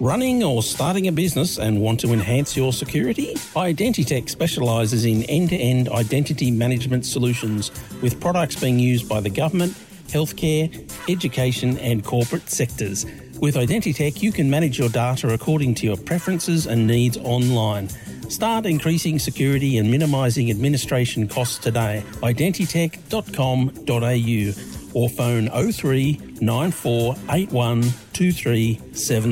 Running or starting a business and want to enhance your security? Identitech specialises in end-to-end identity management solutions with products being used by the government, healthcare, education and corporate sectors. With Identitech, you can manage your data according to your preferences and needs online. Start increasing security and minimising administration costs today. Identitech.com.au or phone 03 9481 2377.